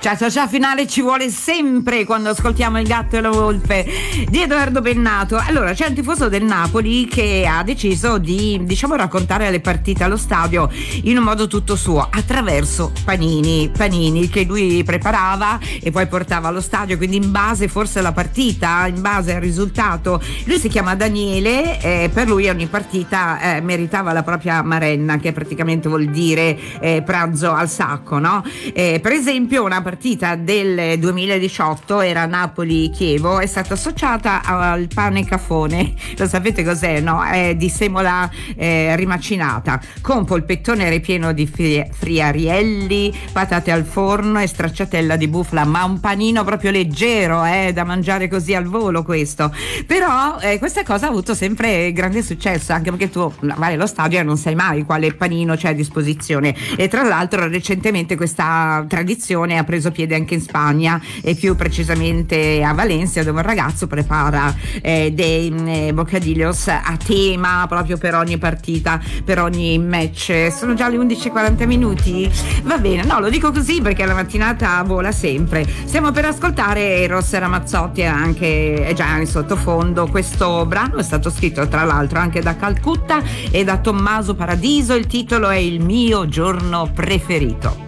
Ciao finale ci vuole sempre quando ascoltiamo Il gatto e la volpe di Edoardo Bennato. Allora, c'è un tifoso del Napoli che ha deciso di, raccontare le partite allo stadio in un modo tutto suo, attraverso panini che lui preparava e poi portava allo stadio, quindi in base forse alla partita, in base al risultato. Lui si chiama Daniele, per lui ogni partita meritava la propria marenna, che praticamente vuol dire pranzo al sacco, no? Per esempio una partita del 2018 era Napoli-Chievo, è stata associata al pane cafone. Lo sapete cos'è, no? È di semola rimacinata con polpettone ripieno di friarielli, patate al forno e stracciatella di bufala, ma un panino proprio leggero, da mangiare così al volo questo. Però questa cosa ha avuto sempre grande successo, anche perché tu vai allo stadio e non sai mai quale panino c'è a disposizione. E tra l'altro recentemente questa tradizione ha preso piede anche in Spagna, e più precisamente a Valencia, dove un ragazzo prepara dei bocadillos a tema proprio per ogni partita, per ogni match. Sono già le 11:40. Va bene, no, lo dico così perché la mattinata vola sempre. Stiamo per ascoltare Eros Ramazzotti, anche è già in sottofondo. Questo brano è stato scritto tra l'altro anche da Calcutta e da Tommaso Paradiso. Il titolo è Il mio giorno preferito.